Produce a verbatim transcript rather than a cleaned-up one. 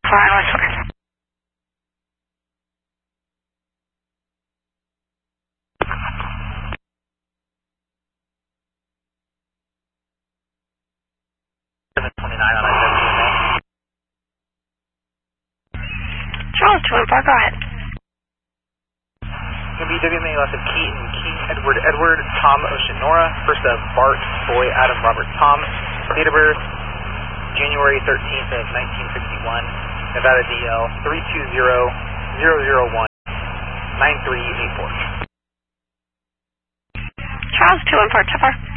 Flying westward. seven twenty-nine on a W M A. Charles two one four, go ahead. Going to be W M A left of Keaton, King, Edward, Edward, Tom, Oceanora. First of Bart, Boy, Adam, Robert, Tom. Date of birth, January thirteenth of nineteen sixty-one. Nevada D L three two zero zero zero one nine three eight four. Charles two one four, so far.